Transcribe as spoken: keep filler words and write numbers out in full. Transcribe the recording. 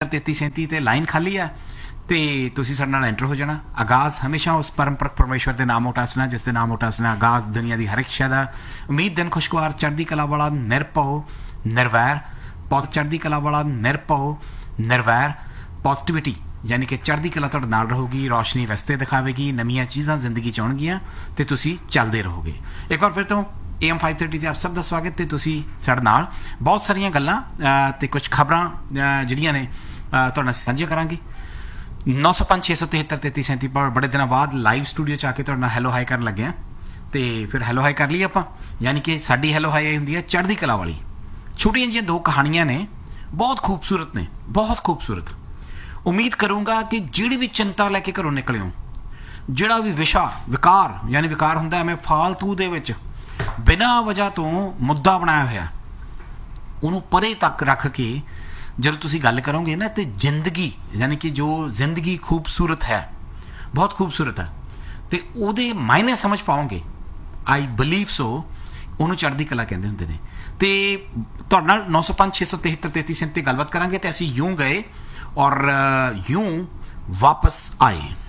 तेती सैंती ते लाइन खाली है तो तुसी साडे नाल एंटर हो जाना। आगाज़ हमेशा उस परमपरक परमेश्वर के नाम उठासना जिस दे नाम उठासना आगाज़ दुनिया की हर एक शय दा। उम्मीद दिन खुशगवार चढ़दी कला वाला निरभव निर्वैर पॉज चढ़दी कला वाला निरभव निर्वैर पॉजिटिविटी यानी कि चढ़दी कला तुहाडे नाल रहूगी, रोशनी रस्ते दिखावेगी, नवीं चीज़ां जिंदगी च आउणगीਆਂ ते तुसी चलदे रहोगे। एक बार फिर तो ए एम फाइव थर्टी आप सब का स्वागत ते तुसी साडे नाल बहुत सारिया गल्लां ते कुछ खबरां जिहड़ियां ने तुहाडे नाल साझीਆਂ करांगे। नौ सौ पंज छे सौ तिहत्तर तेती सैंती पर बड़े दिनों बाद लाइव स्टूडियो च आके तुहाडे नाल हैलो हाई करन लगे तो फिर हैलो हाई कर ली आपां, यानी कि साडी हैलो हाई हुंदी है चढ़दी कला वाली। छोटियां जिहियां दो कहानियां ने बहुत खूबसूरत ने, बहुत खूबसूरत। उम्मीद करूँगा कि जिहड़ी भी चिंता लैके घरों निकले हो, जिहड़ा भी विशा विकार यानी विकार हुंदा मैं फालतू दे विच बिना वजह तो मुद्दा बनाया होया उन्होंने परे तक रख के जब तुसी गल करोगे ना तो जिंदगी यानी कि जो जिंदगी खूबसूरत है, बहुत खूबसूरत है, तो उहदे मायने समझ पाओगे। आई बिलीव सो उन्होंने चढ़दी कला कहते होंगे ने। तो तुहाडे नाल नौ सौ पंज छे सौ तिहत्तर तेती सैंती गलबात करांगे तो असीं यूं गए और यूं वापस आए।